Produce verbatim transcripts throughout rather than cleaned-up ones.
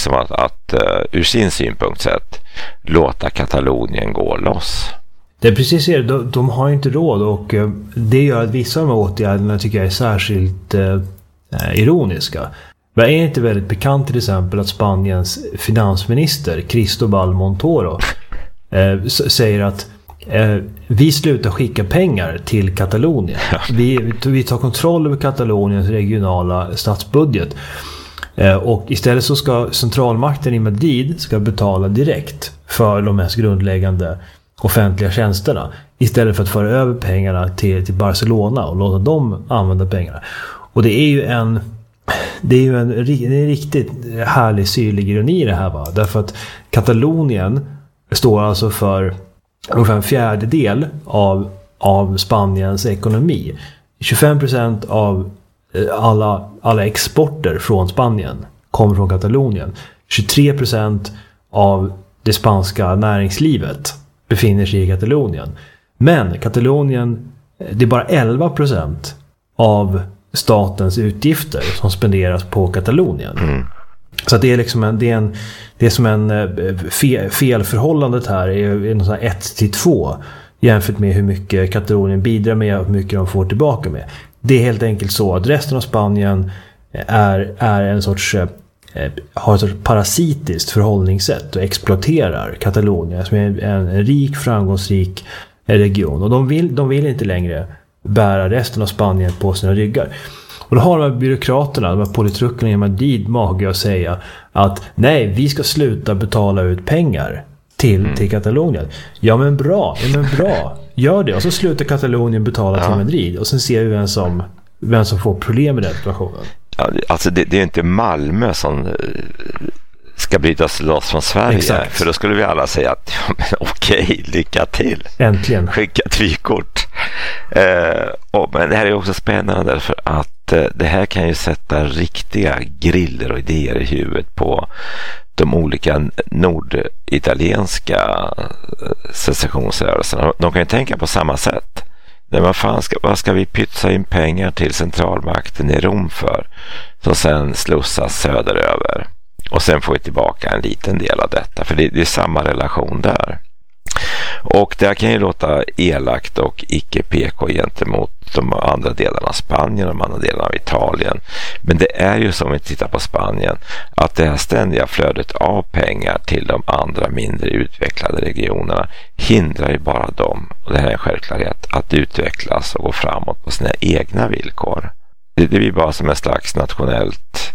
liksom att, att ur sin synpunkt sett låta Katalonien gå loss. Det är precis det, de, de har inte råd, och det gör att vissa av de här åtgärderna tycker jag är särskilt eh, ironiska. Men är det inte väldigt bekant till exempel att Spaniens finansminister Cristóbal Montoro eh, säger att eh, vi slutar skicka pengar till Katalonien. Vi, vi tar kontroll över Kataloniens regionala statsbudget. Eh, och istället så ska centralmakten i Madrid ska betala direkt för de mest grundläggande offentliga tjänsterna, istället för att föra över pengarna till, till Barcelona och låta dem använda pengarna. Och det är ju en det är ju en, en riktigt härlig syrlig ironi i det här, va? Därför att Katalonien står alltså för ungefär en fjärdedel av, av Spaniens ekonomi. tjugofem procent av alla, alla exporter från Spanien kommer från Katalonien. tjugotre procent av det spanska näringslivet befinner sig i Katalonien. Men Katalonien, det är bara elva procent av statens utgifter som spenderas på Katalonien. Mm. Så att det är liksom en, det är en, det är som en fel, felförhållandet här är, är något sånt här ett till två jämfört med hur mycket Katalonien bidrar med och hur mycket de får tillbaka med. Det är helt enkelt så att resten av Spanien är, är en sorts har ett sorts parasitiskt förhållningssätt och exploaterar Katalonien som är en, en rik, framgångsrik region. Och de vill, de vill inte längre bära resten av Spanien på sina ryggar. Och då har de här byråkraterna, de här politrukerna i Madrid mage att säga att nej, vi ska sluta betala ut pengar till, mm. till Katalonien. Ja men bra, ja men bra, gör det. Och så slutar Katalonien betala ja. till Madrid och sen ser vi vem som, vem som får problem med den situationen. Ja, alltså det, det är inte Malmö som ska brytas loss från Sverige. Exakt. För då skulle vi alla säga att ja, men okej, lycka till. Äntligen. Skicka ett vykort. Eh, och, men det här är också spännande därför att eh, det här kan ju sätta riktiga griller och idéer i huvudet på de olika norditalienska secessionsrörelserna. De kan ju tänka på samma sätt. Men vad fan ska, vad ska vi pytsa in pengar till centralmakten i Rom för? Som sen slussas söderöver. Och sen får vi tillbaka en liten del av detta. För det, det är samma relation där. Och det kan ju låta elakt och icke-P K gentemot de andra delarna av Spanien och de andra delarna av Italien. Men det är ju som vi tittar på Spanien att det här ständiga flödet av pengar till de andra mindre utvecklade regionerna hindrar ju bara dem, och det här är en självklarhet, att utvecklas och gå framåt på sina egna villkor. Det, det blir bara som en slags nationellt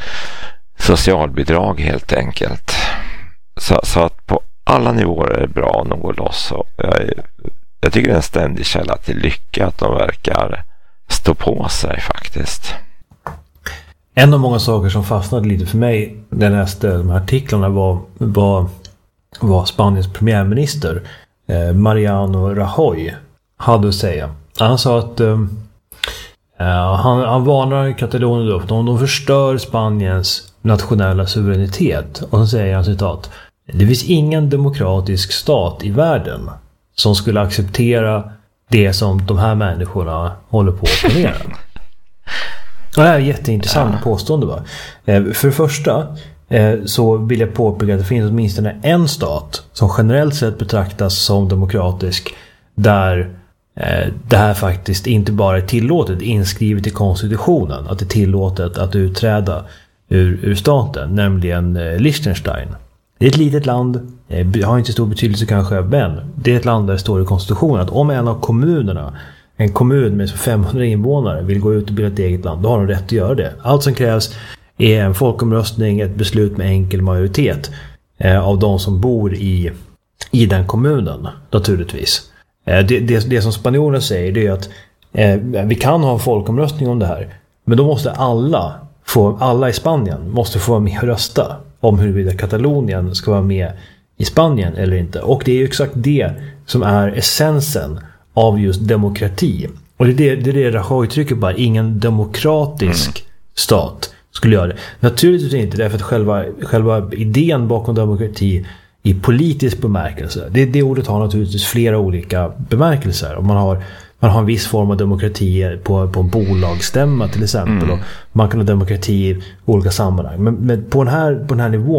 socialbidrag helt enkelt. Så, så att på alla nivåer är det bra att gå loss. Och jag, jag tycker det är en ständig källa till lycka att de verkar stå på sig faktiskt. En av många saker som fastnade lite för mig när jag läste de här artiklarna var, var, var Spaniens premiärminister eh, Mariano Rajoy hade att säga. Han sa att eh, han, han varnar Katalonien då, för de förstör Spaniens nationella suveränitet. Och så säger han citat: det finns ingen demokratisk stat i världen som skulle acceptera det som de här människorna håller på att planera. Och det här är jätteintressant ja. påstående, va? För det första så vill jag påpeka att det finns åtminstone en stat som generellt sett betraktas som demokratisk, där det här faktiskt inte bara är tillåtet inskrivet i konstitutionen, att det är tillåtet att utträda ur, ur staten, nämligen Liechtenstein. Det är ett litet land, har inte stor betydelse kanske, men det är ett land där det står i konstitutionen att om en av kommunerna, en kommun med femhundra invånare, vill gå ut och bilda ett eget land, då har de rätt att göra det. Allt som krävs är en folkomröstning, ett beslut med enkel majoritet eh, av de som bor i, i den kommunen, naturligtvis. Eh, det, det, det som spanjorerna säger, det är att eh, vi kan ha en folkomröstning om det här, men då måste alla, få, alla i Spanien måste få vara med och rösta om huruvida Katalonien ska vara med i Spanien eller inte. Och det är ju exakt det som är essensen av just demokrati. Och det är det, det, är det Rajoy trycker på. Ingen demokratisk mm. stat skulle göra det. Naturligtvis inte, därför att själva, själva idén bakom demokrati i politisk bemärkelse, det, det ordet har naturligtvis flera olika bemärkelser. Om man har Man har en viss form av demokrati på, på en bolagsstämma till exempel. Mm. Och man kan ha demokrati i olika sammanhang. Men, men på, den här, på den här nivån